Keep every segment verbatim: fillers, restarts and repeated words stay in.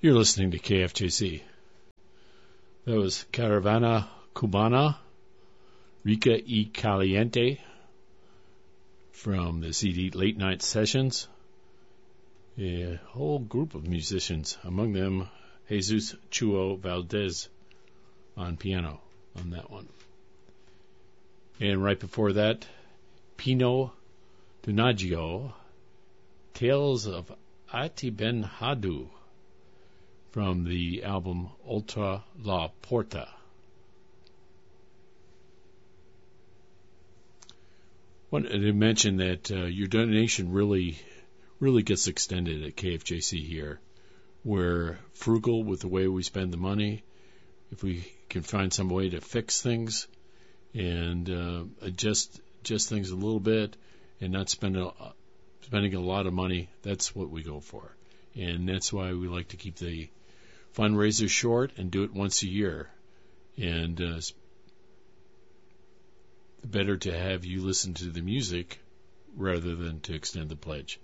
You're listening to K F J C. That was Caravana Cubana, Rica y Caliente, from the C D Late Night Sessions. A whole group of musicians, among them Jesus Chuo Valdez on piano on that one. And right before that, Pino Donaggio, Tales of Ati Ben Hadu, from the album Ultra La Porta. I wanted to mention that uh, your donation really, really gets extended at K F J C here. We're frugal with the way we spend the money. If we can find some way to fix things and uh, adjust, adjust things a little bit and not spend a, spending a lot of money, that's what we go for. And that's why we like to keep the fundraiser short and do it once a year. And uh, it's better to have you listen to the music rather than to extend the pledge.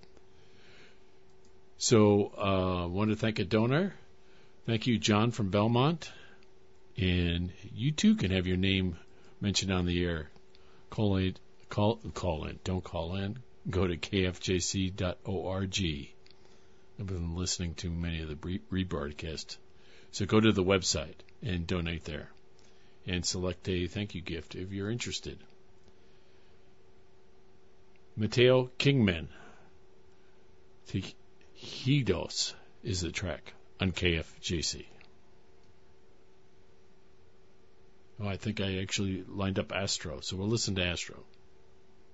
So I uh, want to thank a donor. Thank you, John from Belmont. And you too can have your name mentioned on the air. Call in, call, call in. Don't call in. Go to k f j c dot org. I've been listening to many of the rebroadcasts. So go to the website and donate there. And select a thank you gift if you're interested. Mateo Kingman. Tejidos is the track on K F J C. Oh, I think I actually lined up Astro, so we'll listen to Astro.